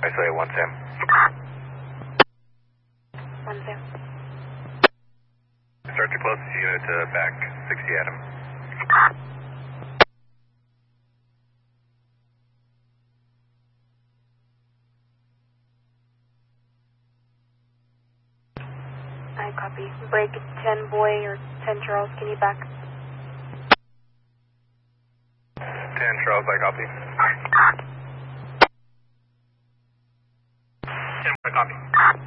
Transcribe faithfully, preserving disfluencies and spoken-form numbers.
say one Sam. One Sam. Start your closest unit to back sixty Adam. I copy. Break ten Boy or ten Charles, can you back? ten Charles, I copy. ten Boy, copy.